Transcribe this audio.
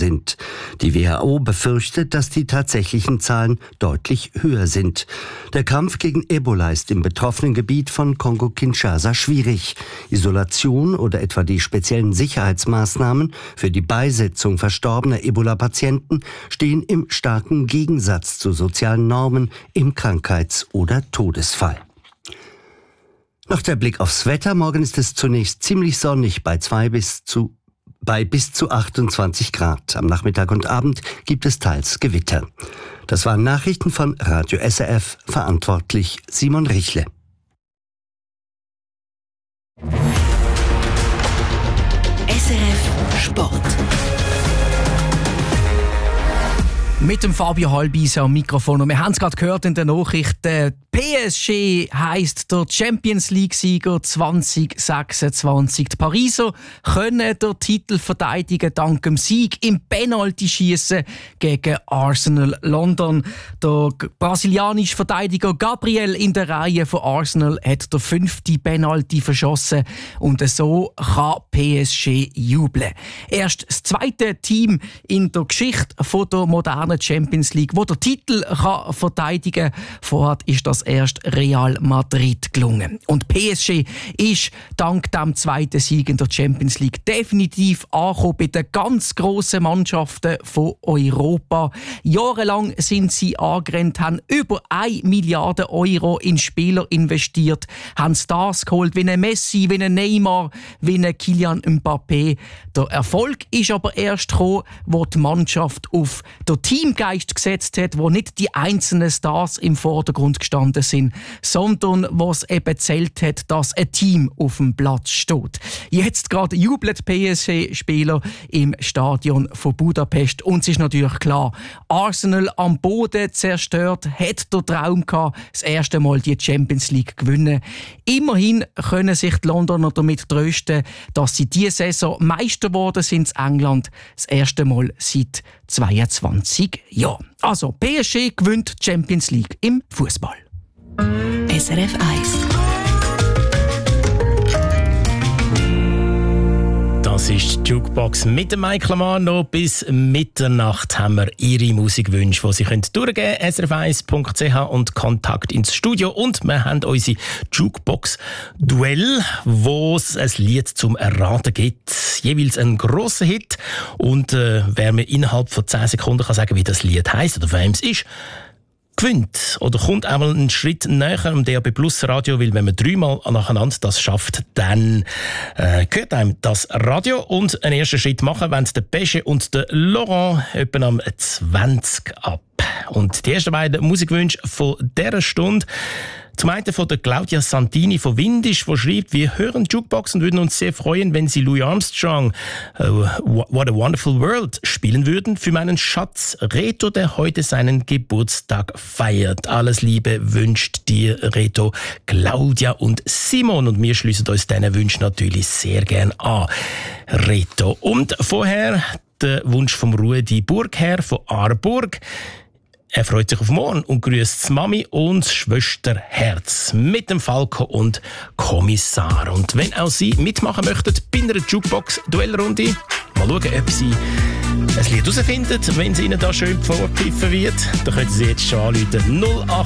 sind. Die WHO befürchtet, dass die tatsächlichen Zahlen deutlich höher sind. Der Kampf gegen Ebola ist im betroffenen Gebiet von Kongo-Kinshasa schwierig. Isolation oder etwa die speziellen Sicherheitsmaßnahmen für die Beisetzung verstorbener Ebola-Patienten stehen im starken Gegensatz zu sozialen Normen im Krankheits- oder Todesfall. Noch der Blick aufs Wetter. Morgen ist es zunächst ziemlich sonnig bei bis zu 28 Grad. Am Nachmittag und Abend gibt es teils Gewitter. Das waren Nachrichten von Radio SRF, verantwortlich Simon Richle. SRF Sport. Mit dem Fabio Halbis am Mikrofon. Und wir haben es gerade gehört in den Nachrichten. PSG heisst der Champions League-Sieger 2026. Die Pariser können den Titel verteidigen dank dem Sieg im Penalty-Schiessen gegen Arsenal London. Der brasilianische Verteidiger Gabriel in der Reihe von Arsenal hat der 5. Penalty verschossen. Und so kann PSG jubeln. Erst das zweite Team in der Geschichte von der modernen Champions League, wo der Titel kann verteidigen kann. Vorher ist das erst Real Madrid gelungen. Und PSG ist dank dem zweiten Sieg in der Champions League definitiv angekommen bei den ganz grossen Mannschaften von Europa. Jahrelang sind sie angerannt, haben über 1 Milliarde Euro in Spieler investiert, haben Stars geholt wie ein Messi, wie ein Neymar, wie ein Kylian Mbappé. Der Erfolg ist aber erst gekommen, wo die Mannschaft auf den Teamgeist gesetzt hat, wo nicht die einzelnen Stars im Vordergrund gestanden sind, sondern was eben zählt hat, dass ein Team auf dem Platz steht. Jetzt gerade jubelt PSG-Spieler im Stadion von Budapest und es ist natürlich klar, Arsenal am Boden zerstört, hat der Traum gehabt, das erste Mal die Champions League gewinnen. Immerhin können sich die Londoner damit trösten, dass sie diese Saison Meister geworden sind in England, das erste Mal seit 22 Jahren. Also PSG gewinnt die Champions League im Fußball. SRF 1. Das ist die Jukebox mit dem Mike Lamar. Noch bis Mitternacht haben wir Ihre Musikwünsche, die Sie durchgeben können. srf1.ch und Kontakt ins Studio. Und wir haben unsere Jukebox-Duell, wo es ein Lied zum Erraten gibt. Jeweils einen grossen Hit. Und wer mir innerhalb von 10 Sekunden kann sagen, wie das Lied heisst oder von wem es ist, gewinnt oder kommt einmal einen Schritt näher am DAB Plus Radio, weil wenn man 3-mal nacheinander das schafft, dann gehört einem das Radio. Und einen ersten Schritt machen wollen der Pesche und der Laurent etwa am 20 ab. Und die ersten beiden Musikwünsche von dieser Stunde. Zum einen von der Claudia Santini von Windisch, die schreibt, wir hören Jukebox und würden uns sehr freuen, wenn Sie Louis Armstrong What a Wonderful World spielen würden für meinen Schatz Reto, der heute seinen Geburtstag feiert. Alles Liebe wünscht dir Reto, Claudia und Simon. Und wir schließen uns diesen Wunsch natürlich sehr gern an, Reto. Und vorher der Wunsch vom Rudi Burgherr von Aarburg. Er freut sich auf morgen und grüßt Mami und Schwesterherz mit dem Falco und Kommissar. Und wenn auch Sie mitmachen möchten bei einer Jukebox-Duellrunde, mal schauen, ob Sie ein Lied herausfinden, wenn es Ihnen da schön vorgepfiffen wird, dann können Sie jetzt schon anrufen. 08